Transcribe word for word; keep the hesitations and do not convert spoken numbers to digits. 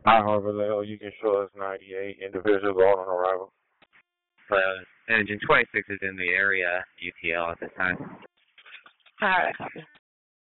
Hi, Harvard. You can show us ninety-eight individuals all on arrival. Well, engine twenty-six is in the area, U T L at this time. All right, copy.